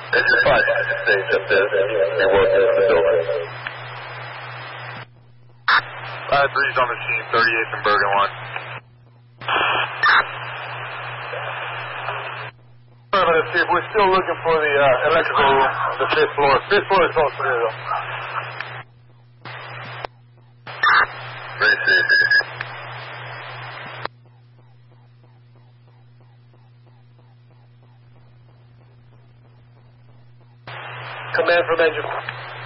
It's a fine stage up there. You're working in the building. 3's on the scene, 38th and Bergen 1. Let's see if we're still looking for the electrical room on the 5th floor. 5th floor is all clear though. Very safe. Command from engine.